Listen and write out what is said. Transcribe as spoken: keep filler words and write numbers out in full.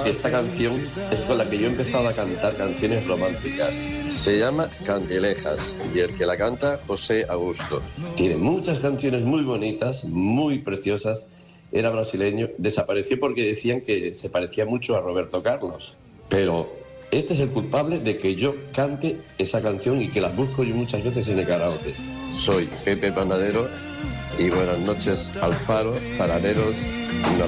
que esta canción es con la que yo he empezado a cantar canciones románticas. Se llama Candilejas y el que la canta, José Augusto. Tiene muchas canciones muy bonitas, muy preciosas. Era brasileño, desapareció porque decían que se parecía mucho a Roberto Carlos. Pero este es el culpable de que yo cante esa canción y que la busco yo muchas veces en el karaoke. Soy Pepe Panadero y buenas noches, Alfaro, zarareros y